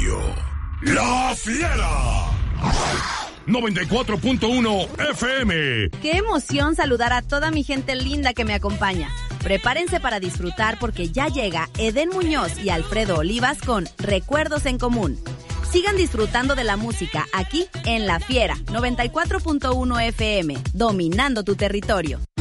radio. La Fiera 94.1 FM. ¡Qué emoción saludar a toda mi gente linda que me acompaña! Prepárense para disfrutar porque ya llega Eden Muñoz y Alfredo Olivas con Recuerdos en Común. Sigan disfrutando de la música aquí en La Fiera 94.1 FM, dominando tu territorio.